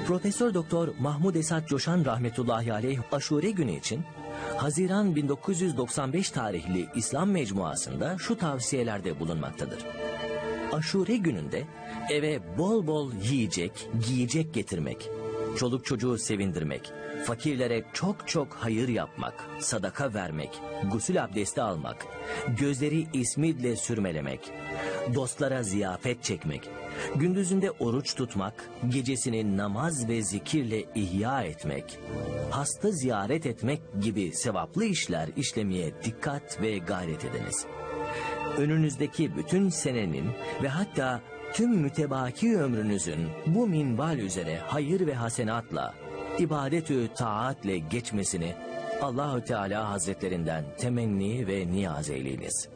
Profesör Doktor Mahmud Esat Coşan rahmetullahi aleyh Aşure günü için Haziran 1995 tarihli İslam Mecmuası'nda şu tavsiyelerde bulunmaktadır. Aşure gününde eve bol bol yiyecek, giyecek getirmek, çoluk çocuğu sevindirmek, fakirlere çok çok hayır yapmak, sadaka vermek, gusül abdesti almak, gözleri ismidle sürmelemek, dostlara ziyafet çekmek, gündüzünde oruç tutmak, gecesini namaz ve zikirle ihya etmek, hasta ziyaret etmek gibi sevaplı işler işlemeye dikkat ve gayret ediniz. Önünüzdeki bütün senenin ve hatta tüm mütebaki ömrünüzün bu minval üzere hayır ve hasenatla, ibadet-ü taatle geçmesini Allahü Teala Hazretlerinden temenni ve niyaz eyleyiniz.